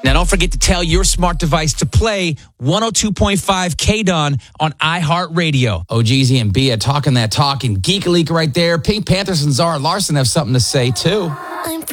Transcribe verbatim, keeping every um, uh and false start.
Now, don't forget to tell your smart device to play one oh two point five K-Don on iHeartRadio. O G Z and Bia talking that talk, and Geek Leak right there. Pink Panthers and Zara Larson have something to say, too. I'm